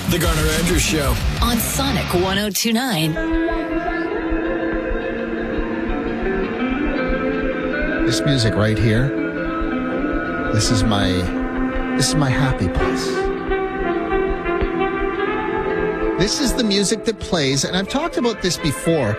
The Garner Andrews Show on Sonic 102.9. This music right here, this is my happy place. This is the music that plays, and I've talked about this before.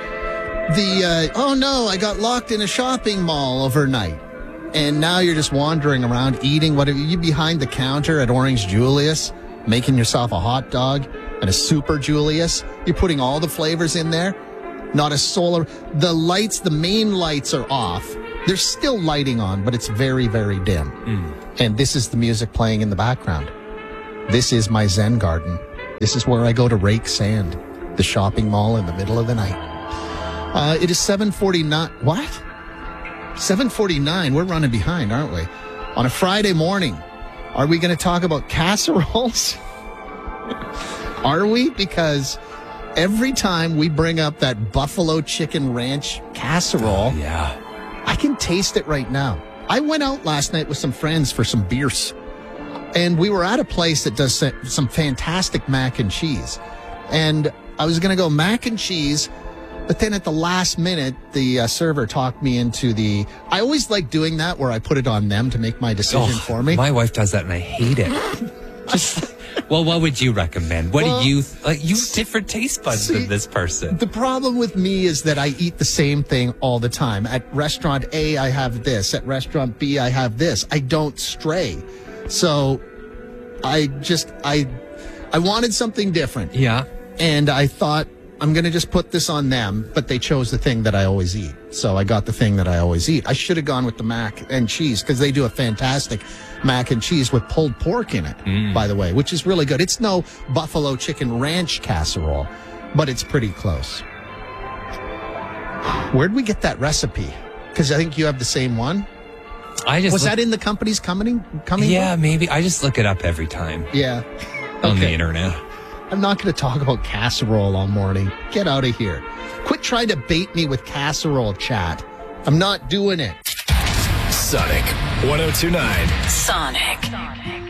Oh no, I got locked in a shopping mall overnight. And now you're just wandering around eating whatever. You behind the counter at Orange Julius, making yourself a hot dog and a Super Julius. You're putting all the flavors in there. Not a solar. The lights, the main lights are off. There's still lighting on, but it's very, very dim. And this is the music playing in the background. This is my Zen garden. This is where I go to rake sand. The shopping mall in the middle of the night. It is 7:49. What? 7:49. We're running behind, aren't we? On a Friday morning. Are we going to talk about casseroles? Are we? Because every time we bring up that buffalo chicken ranch casserole, I can taste it right now. I went out last night with some friends for some beers, and we were at a place that does some fantastic mac and cheese. And I was going to go mac and cheese, but then at the last minute, the server talked me into I always like doing that where I put it on them to make my decision for me. My wife does that and I hate it. Well, what would you recommend? What do you like? You have different taste buds than this person. The problem with me is that I eat the same thing all the time. At restaurant A, I have this. At restaurant B, I have this. I don't stray. So I wanted something different. Yeah. And I thought, I'm going to just put this on them, but they chose the thing that I always eat. So I got the thing that I always eat. I should have gone with the mac and cheese because they do a fantastic mac and cheese with pulled pork in it, by the way, which is really good. It's no buffalo chicken ranch casserole, but it's pretty close. Where'd we get that recipe? Because I think you have the same one. Was that in the company's coming? Yeah, maybe. I just look it up every time. Yeah. On the internet. I'm not going to talk about casserole all morning. Get out of here. Quit trying to bait me with casserole chat. I'm not doing it. Sonic 102.9. Sonic.